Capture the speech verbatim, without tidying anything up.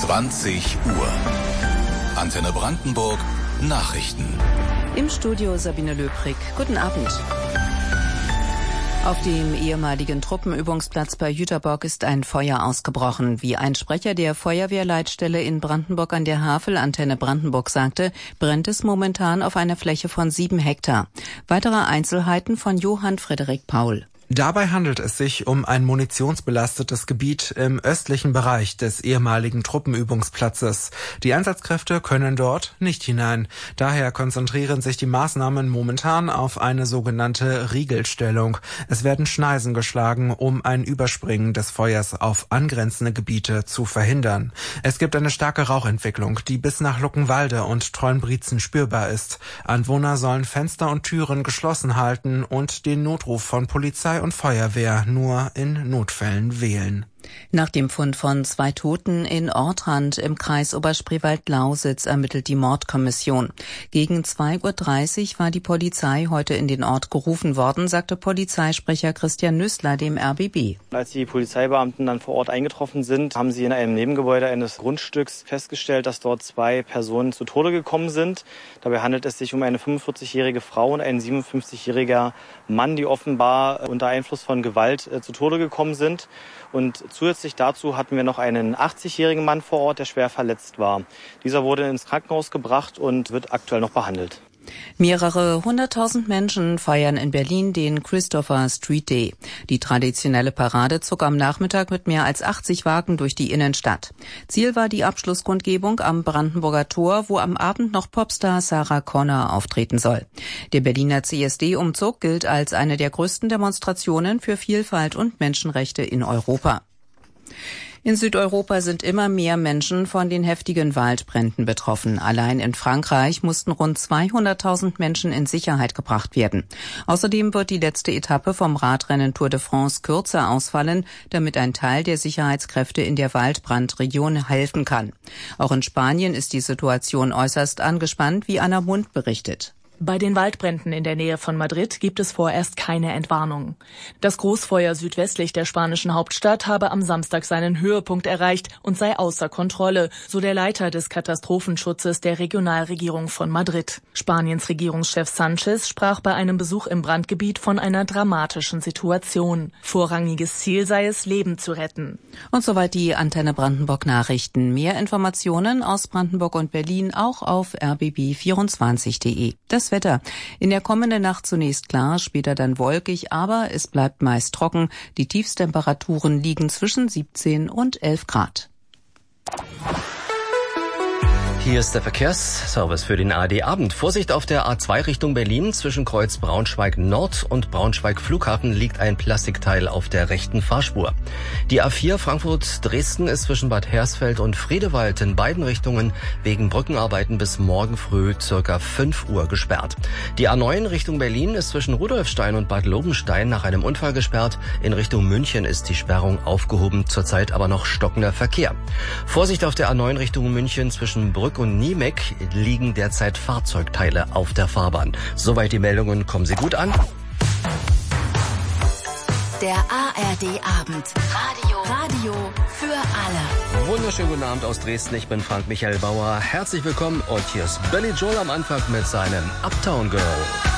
zwanzig Uhr. Antenne Brandenburg Nachrichten. Im Studio Sabine Löbrig. Guten Abend. Auf dem ehemaligen Truppenübungsplatz bei Jüterbock ist ein Feuer ausgebrochen. Wie ein Sprecher der Feuerwehrleitstelle in Brandenburg an der Havel, Antenne Brandenburg, sagte, brennt es momentan auf einer Fläche von sieben Hektar. Weitere Einzelheiten von Johann Frederik Paul. Dabei handelt es sich um ein munitionsbelastetes Gebiet im östlichen Bereich des ehemaligen Truppenübungsplatzes. Die Einsatzkräfte können dort nicht hinein. Daher konzentrieren sich die Maßnahmen momentan auf eine sogenannte Riegelstellung. Es werden Schneisen geschlagen, um ein Überspringen des Feuers auf angrenzende Gebiete zu verhindern. Es gibt eine starke Rauchentwicklung, die bis nach Luckenwalde und Treuenbrietzen spürbar ist. Anwohner sollen Fenster und Türen geschlossen halten und den Notruf von Polizei und Feuerwehr nur in Notfällen wählen. Nach dem Fund von zwei Toten in Ortrand im Kreis Oberspreewald-Lausitz ermittelt die Mordkommission. Gegen zwei Uhr dreißig war die Polizei heute in den Ort gerufen worden, sagte Polizeisprecher Christian Nüßler dem R B B. Als die Polizeibeamten dann vor Ort eingetroffen sind, haben sie in einem Nebengebäude eines Grundstücks festgestellt, dass dort zwei Personen zu Tode gekommen sind. Dabei handelt es sich um eine fünfundvierzigjährige Frau und einen siebenundfünfzigjähriger Mann, die offenbar unter Einfluss von Gewalt äh, zu Tode gekommen sind. Und zusätzlich dazu hatten wir noch einen achtzigjährigen Mann vor Ort, der schwer verletzt war. Dieser wurde ins Krankenhaus gebracht und wird aktuell noch behandelt. Mehrere hunderttausend Menschen feiern in Berlin den Christopher Street Day. Die traditionelle Parade zog am Nachmittag mit mehr als achtzig Wagen durch die Innenstadt. Ziel war die Abschlusskundgebung am Brandenburger Tor, wo am Abend noch Popstar Sarah Connor auftreten soll. Der Berliner C S D-Umzug gilt als eine der größten Demonstrationen für Vielfalt und Menschenrechte in Europa. In Südeuropa sind immer mehr Menschen von den heftigen Waldbränden betroffen. Allein in Frankreich mussten rund zweihunderttausend Menschen in Sicherheit gebracht werden. Außerdem wird die letzte Etappe vom Radrennen Tour de France kürzer ausfallen, damit ein Teil der Sicherheitskräfte in der Waldbrandregion helfen kann. Auch in Spanien ist die Situation äußerst angespannt, wie Anna Mund berichtet. Bei den Waldbränden in der Nähe von Madrid gibt es vorerst keine Entwarnung. Das Großfeuer südwestlich der spanischen Hauptstadt habe am Samstag seinen Höhepunkt erreicht und sei außer Kontrolle, so der Leiter des Katastrophenschutzes der Regionalregierung von Madrid. Spaniens Regierungschef Sánchez sprach bei einem Besuch im Brandgebiet von einer dramatischen Situation. Vorrangiges Ziel sei es, Leben zu retten. Und soweit die Antenne Brandenburg Nachrichten. Mehr Informationen aus Brandenburg und Berlin auch auf r b b vierundzwanzig punkt de. Das Wetter. In der kommenden Nacht zunächst klar, später dann wolkig, aber es bleibt meist trocken. Die Tiefstemperaturen liegen zwischen siebzehn und elf Grad. Hier ist der Verkehrsservice für den A R D-Abend. Vorsicht auf der A zwei Richtung Berlin. Zwischen Kreuz Braunschweig Nord und Braunschweig Flughafen liegt ein Plastikteil auf der rechten Fahrspur. Die A vier Frankfurt-Dresden ist zwischen Bad Hersfeld und Friedewald in beiden Richtungen wegen Brückenarbeiten bis morgen früh circa fünf Uhr gesperrt. Die A neun Richtung Berlin ist zwischen Rudolfstein und Bad Lobenstein nach einem Unfall gesperrt. In Richtung München ist die Sperrung aufgehoben, zurzeit aber noch stockender Verkehr. Vorsicht auf der A neun Richtung München zwischen Brück und Niemeck liegen derzeit Fahrzeugteile auf der Fahrbahn. Soweit die Meldungen, kommen Sie gut an. Der A R D-Abend. Radio. Radio für alle. Wunderschönen guten Abend aus Dresden. Ich bin Frank Michael Bauer. Herzlich willkommen und hier ist Billy Joel am Anfang mit seinem Uptown Girl.